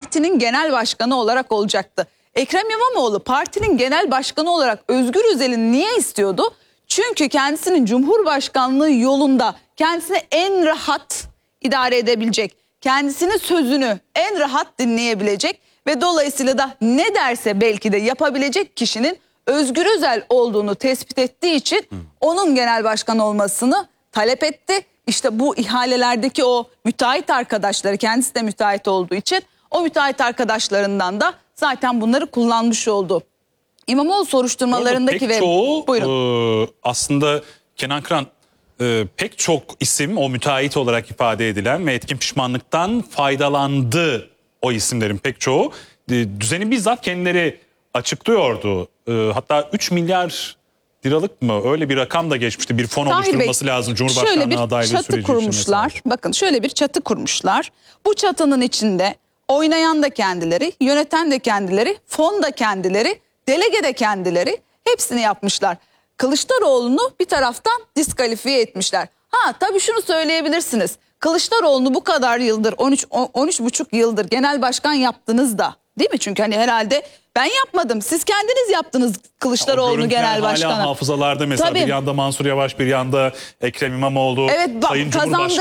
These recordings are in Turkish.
partinin genel başkanı olarak olacaktı. Ekrem İmamoğlu partinin genel başkanı olarak Özgür Özel'i niye istiyordu? Çünkü kendisinin Cumhurbaşkanlığı yolunda kendisini en rahat idare edebilecek, kendisinin sözünü en rahat dinleyebilecek ve dolayısıyla da ne derse belki de yapabilecek kişinin Özgür Özel olduğunu tespit ettiği için onun genel başkan olmasını talep etti. İşte bu ihalelerdeki o müteahhit arkadaşları, kendisi de müteahhit olduğu için o müteahhit arkadaşlarından da zaten bunları kullanmış oldu. İmamoğlu soruşturmalarındaki pek ve çoğu aslında Kenan Kıran pek çok isim o müteahhit olarak ifade edilen ve etkin pişmanlıktan faydalandı o isimlerin pek çoğu. Düzeni bizzat kendileri açıklıyordu. Hatta 3 milyar liralık mı öyle bir rakam da geçmişti. Bir fon oluşturulması lazım Cumhurbaşkanlığı adaylığı süreci için. Şöyle bir çatı kurmuşlar. Bakın şöyle bir çatı kurmuşlar. Bu çatının içinde oynayan da kendileri, yöneten de kendileri, fon da kendileri, delege de kendileri, hepsini yapmışlar. Kılıçdaroğlu'nu bir taraftan diskalifiye etmişler. Ha tabii şunu söyleyebilirsiniz. Kılıçdaroğlu'nu bu kadar yıldır 13,5 yıldır genel başkan yaptınız da, değil mi? Çünkü hani herhalde ben yapmadım. Siz kendiniz yaptınız Kılıçdaroğlu'nu genel başkanı. Hala hafızalarda mesela tabii. Bir yanda Mansur Yavaş, bir yanda Ekrem İmamoğlu. Evet, Sayın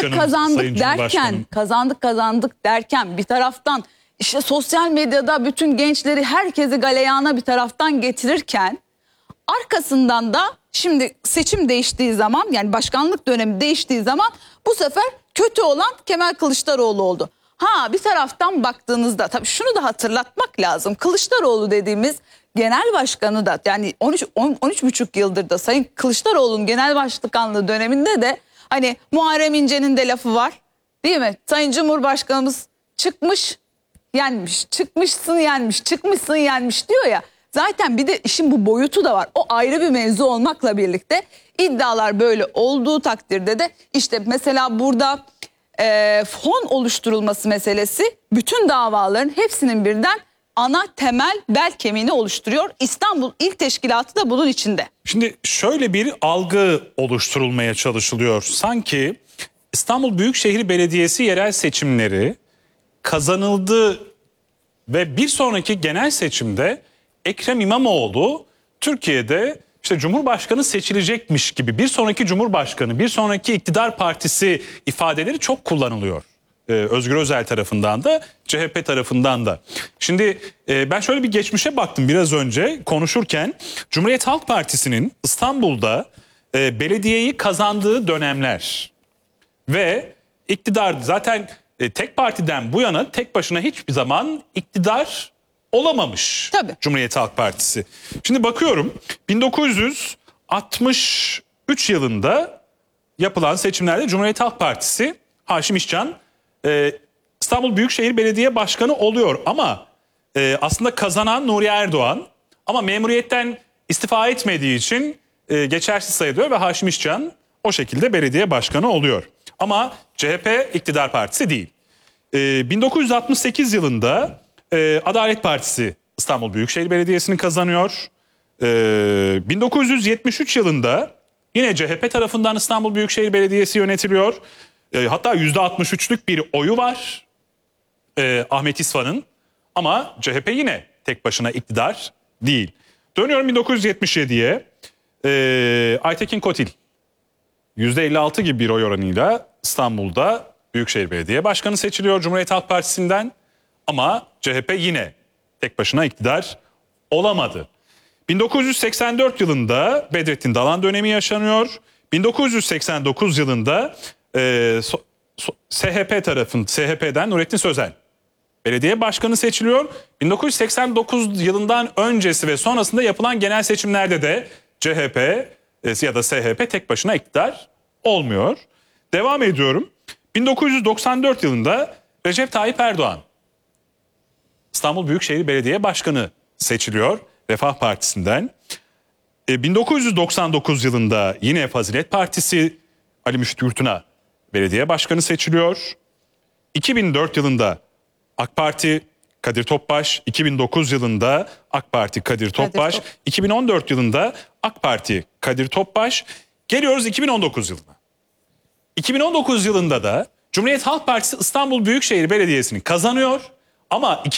kazandık derken bir taraftan işte sosyal medyada bütün gençleri, herkesi galeyana bir taraftan getirirken arkasından da şimdi seçim değiştiği zaman, yani başkanlık dönemi değiştiği zaman bu sefer kötü olan Kemal Kılıçdaroğlu oldu. Ha bir taraftan baktığınızda tabii şunu da hatırlatmak lazım. Kılıçdaroğlu dediğimiz genel başkanı da, yani 13,5 yıldır da Sayın Kılıçdaroğlu'nun genel başkanlığı döneminde de hani Muharrem İnce'nin de lafı var, değil mi? Sayın Cumhurbaşkanımız çıkmış yenmiş, çıkmışsın yenmiş, çıkmışsın yenmiş diyor ya. Zaten bir de işin bu boyutu da var. O ayrı bir mevzu olmakla birlikte iddialar böyle olduğu takdirde de işte mesela burada fon oluşturulması meselesi bütün davaların hepsinin birden ana temel bel kemiğini oluşturuyor. İstanbul İl Teşkilatı da bunun içinde. Şimdi şöyle bir algı oluşturulmaya çalışılıyor. Sanki İstanbul Büyükşehir Belediyesi yerel seçimleri kazanıldı ve bir sonraki genel seçimde Ekrem İmamoğlu Türkiye'de işte Cumhurbaşkanı seçilecekmiş gibi, bir sonraki Cumhurbaşkanı, bir sonraki iktidar partisi ifadeleri çok kullanılıyor. Özgür Özel tarafından da, CHP tarafından da. Şimdi ben şöyle bir geçmişe baktım biraz önce konuşurken. Cumhuriyet Halk Partisi'nin İstanbul'da belediyeyi kazandığı dönemler ve iktidar zaten tek partiden bu yana tek başına hiçbir zaman iktidar olamamış. Tabii. Cumhuriyet Halk Partisi. Şimdi bakıyorum 1963 yılında yapılan seçimlerde Cumhuriyet Halk Partisi Haşim İşcan İstanbul Büyükşehir Belediye Başkanı oluyor ama aslında kazanan Nuri Erdoğan, ama memuriyetten istifa etmediği için geçersiz sayılıyor ve Haşim İşcan o şekilde belediye başkanı oluyor. Ama CHP iktidar partisi değil. 1968 yılında Adalet Partisi İstanbul Büyükşehir Belediyesi'ni kazanıyor. 1973 yılında yine CHP tarafından İstanbul Büyükşehir Belediyesi yönetiliyor. Hatta %63'lük bir oyu var Ahmet İsfan'ın, ama CHP yine tek başına iktidar değil. Dönüyorum 1977'ye. Aytekin Kotil %56 gibi bir oy oranıyla İstanbul'da Büyükşehir Belediye Başkanı seçiliyor Cumhuriyet Halk Partisi'nden. Ama CHP yine tek başına iktidar olamadı. 1984 yılında Bedrettin Dalan dönemi yaşanıyor. 1989 yılında SHP'den Nurettin Sözen belediye başkanı seçiliyor. 1989 yılından öncesi ve sonrasında yapılan genel seçimlerde de CHP ya da SHP tek başına iktidar olmuyor. Devam ediyorum. 1994 yılında Recep Tayyip Erdoğan İstanbul Büyükşehir Belediye Başkanı seçiliyor Refah Partisi'nden. 1999 yılında yine Fazilet Partisi Ali Müşfik Yurtuna belediye başkanı seçiliyor. 2004 yılında AK Parti Kadir Topbaş, 2009 yılında AK Parti Kadir Topbaş, 2014 yılında AK Parti Kadir Topbaş. Geliyoruz 2019 yılına. 2019 yılında da Cumhuriyet Halk Partisi İstanbul Büyükşehir Belediyesi'ni kazanıyor ama